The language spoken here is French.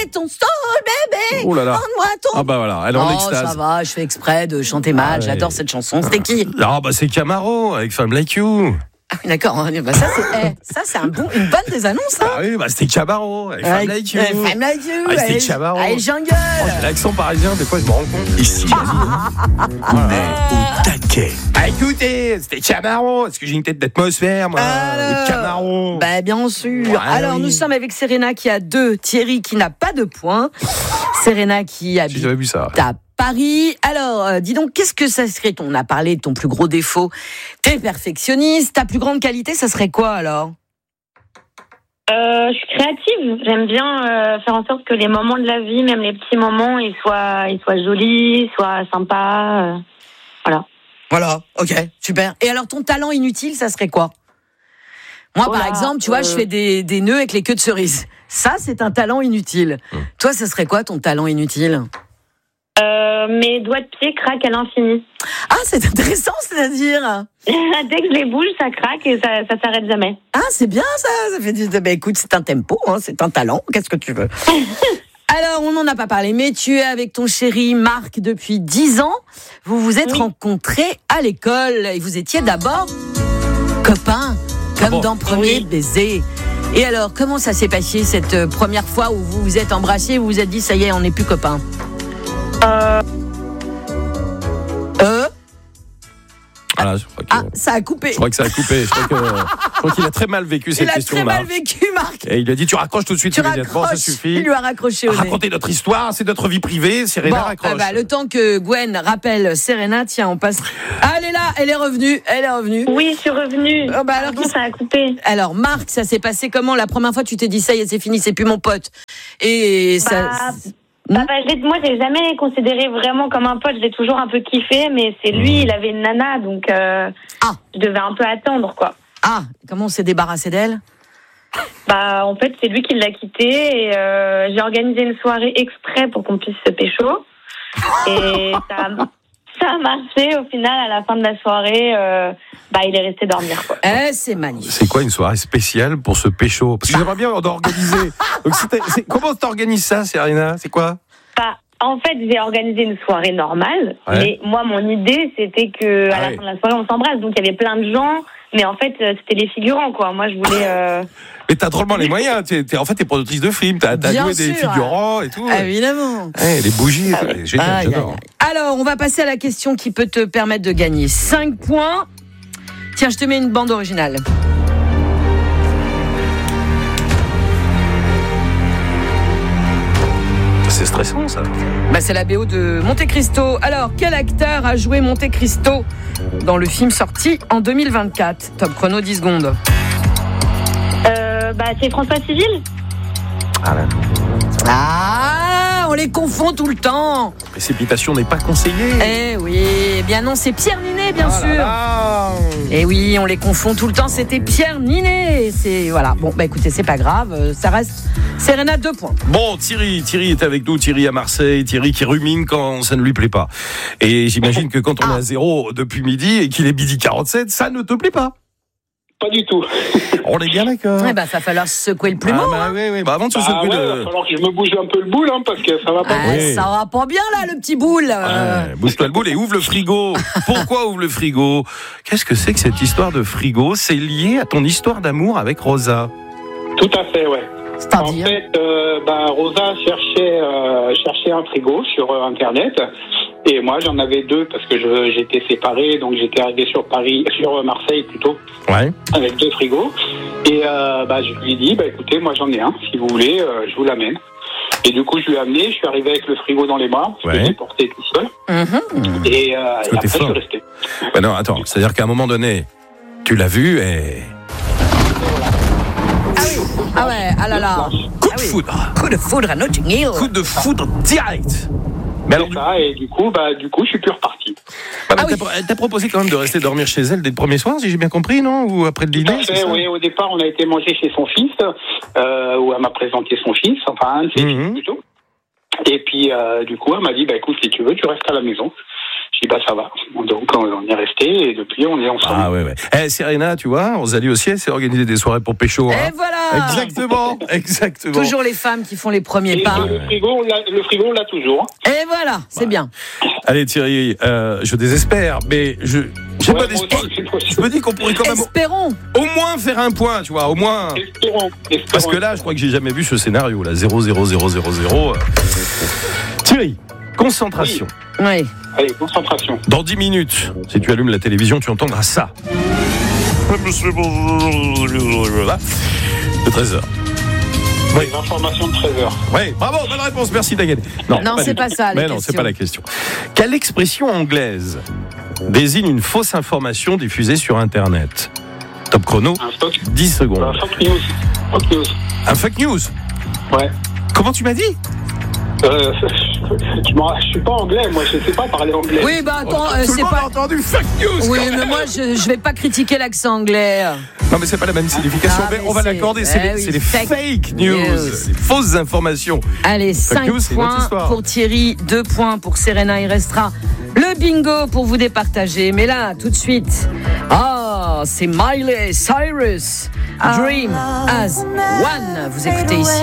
ton soul, bébé. Oh là là. Donne-moi ton. Ah bah voilà, elle est en extase. Ça va, je fais exprès de chanter mal. J'adore cette chanson. C'était qui? Ah bah c'est Camaro avec Femme Like You. Ah oui, d'accord. Bah, ça c'est une bonne des annonces. Hein. Ah oui, bah c'était Camaro avec Femme Like You. Femme Like You. Ah, c'était Camaro. Allez, jungle. J'ai l'accent parisien, des fois je me rends compte. Ici, on est au taquet. Ah, écoutez, c'était Camaro. Est-ce que j'ai une tête d'atmosphère, moi? Camaro. Bah, bien sûr. Ouais, alors, oui. nous sommes avec Serena qui a 2, Thierry qui n'a pas de points. Serena qui habite Si j'avais vu ça. à Paris. Alors, dis donc, qu'est-ce que ça serait? On a parlé de ton plus gros défaut. T'es perfectionniste. Ta plus grande qualité, ça serait quoi alors? Je suis créative. J'aime bien faire en sorte que les moments de la vie, même les petits moments, ils soient jolis, soient sympas. Voilà. Voilà, ok, super. Et alors, ton talent inutile, ça serait quoi? Moi, par exemple, tu vois, je fais des nœuds avec les queues de cerises. Ça, c'est un talent inutile. Toi, ça serait quoi ton talent inutile? Mes doigts de pied craquent à l'infini. Ah, c'est intéressant, c'est-à-dire? Dès que je les bouge, ça craque et ça s'arrête jamais. Ah, c'est bien ça. Ça fait bah, écoute, c'est un tempo, hein, c'est un talent. Qu'est-ce que tu veux? Alors, on n'en a pas parlé, mais tu es avec ton chéri Marc depuis 10 ans. Vous vous êtes rencontrés à l'école et vous étiez d'abord copains, comme dans Premier baiser. Et alors, comment ça s'est passé cette première fois où vous vous êtes embrassés, vous vous êtes dit, ça y est, on n'est plus copains? Voilà, je crois que... Ah, ça a coupé. Je crois que ça a coupé. Je crois qu'il a très mal vécu cette question. Il a très mal vécu, Marc. Et il a dit, tu raccroches tout de suite immédiatement, ça suffit. Il lui a raccroché au nez. Raconter notre histoire, c'est notre vie privée. Serena raccroche. Le temps que Gwen rappelle Serena, tiens, on passe. Ah, elle est là, elle est revenue. Oui, je suis revenue. Alors, pardon, ça a coupé. Alors, Marc, ça s'est passé comment? La première fois, tu t'es dit, ça y est, c'est fini, c'est plus mon pote. Et ça... moi, j'ai jamais considéré vraiment comme un pote. Je l'ai toujours un peu kiffé, mais c'est lui, il avait une nana, donc je devais un peu attendre, quoi. Ah, comment on s'est débarrassé d'elle? En fait, c'est lui qui l'a quittée et j'ai organisé une soirée exprès pour qu'on puisse se pécho. Et ça a marché. Au final, à la fin de la soirée, il est resté dormir, quoi. C'est magnifique. C'est quoi une soirée spéciale pour ce pécho? Parce que j'aimerais bien organiser. Donc, comment t'organises ça, Serena? C'est quoi? En fait, j'ai organisé une soirée normale, mais moi, mon idée, c'était que à la fin de la soirée, on s'embrasse. Donc, il y avait plein de gens, mais en fait, c'était les figurants, quoi. Moi, je voulais... Mais t'as drôlement les moyens. T'es productrice de films, t'as joué des figurants et tout. Évidemment. Les bougies, génial, j'adore. Alors, on va passer à la question qui peut te permettre de gagner 5 points. Tiens, je te mets une bande originale. C'est stressant, ça. C'est la BO de Monte Cristo. Alors, quel acteur a joué Monte Cristo dans le film sorti en 2024? Top chrono, 10 secondes. C'est François Civil. On les confond tout le temps. Précipitation n'est pas conseillée. Eh oui, eh bien non, c'est Pierre Ninet, bien sûr. Eh oui, on les confond tout le temps, c'était Pierre Ninet. C'est, voilà, bon, écoutez, c'est pas grave, ça reste Serena 2 points. Bon, Thierry est avec nous, Thierry à Marseille, Thierry qui rumine quand ça ne lui plaît pas. Et j'imagine que quand on est à 0 depuis midi et qu'il est midi 47, ça ne te plaît pas. Pas du tout. On est bien d'accord. Va falloir se secouer le plumeau. Oui. Avant de se secouer il va falloir que je me bouge un peu le boule, parce que ça va pas bien. Ça va pas bien, là, le petit boule. Bouge-toi le boule et ouvre le frigo. Pourquoi ouvre le frigo? Qu'est-ce que c'est que cette histoire de frigo? C'est lié à ton histoire d'amour avec Rosa. Tout à fait, ouais. C'est-à-dire? En fait, Rosa cherchait un frigo sur Internet. Et moi, j'en avais 2 parce que j'étais séparé, donc j'étais arrivé sur Marseille plutôt, avec 2 frigos. Et je lui ai dit, écoutez, moi j'en ai un, si vous voulez, je vous l'amène. Et du coup, je lui ai amené, je suis arrivé avec le frigo dans les bras, parce que j'ai porté tout seul. Et après, je suis resté. Non, attends, c'est-à-dire qu'à un moment donné, tu l'as vu et... Ah là là. Coup de foudre. Coup de foudre à Notting Hill. Coup de foudre direct. Mais alors, et du coup, je suis plus reparti. Elle t'a proposé quand même de rester dormir chez elle dès le premier soir, si j'ai bien compris, non? Ou après le dîner? Oui, au départ, on a été manger chez son fils, où elle m'a présenté son fils, enfin un de ses fils plutôt. Et puis, du coup, elle m'a dit, écoute, si tu veux, tu restes à la maison. Puis ça va. Donc on est resté et depuis on est ensemble. Ah ouais. Serena, tu vois, Rosalie aussi, elle s'est organisée des soirées pour pécho. Et voilà. Exactement. Toujours les femmes qui font les premiers Et pas. le frigo, on l'a toujours. Et voilà, c'est bien. Allez Thierry, je désespère, mais j'ai pas d'espoir. Je me dis qu'on pourrait quand même Espérons. au moins faire un point, tu vois, au moins. Espérons. Parce que là, je crois que j'ai jamais vu ce scénario là, 0-0-0-0-0. Thierry, concentration. Oui. Allez, concentration. Dans 10 minutes, si tu allumes la télévision, tu entendras ça. De 13h. Oui. Les informations de 13h. Oui, bravo, bonne réponse, merci Daniel. Non, c'est pas ça la question. Non, c'est pas la question. Quelle expression anglaise désigne une fausse information diffusée sur Internet? Top chrono, 10 secondes. Fake news. Un fake news? Ouais. Comment tu m'as dit? Je suis pas anglais, moi je sais pas parler anglais. Oui, attends, tout c'est le monde pas a entendu fake news. Oui, mais moi je vais pas critiquer l'accent anglais. Non, mais c'est pas la même signification. Mais on va l'accorder, c'est les fake news, les fausses informations. Allez, 5 news, points pour Thierry, 2 points pour Serena. Il restera le bingo pour vous départager. Mais là, tout de suite, c'est Miley Cyrus, Dream as One. Vous écoutez ici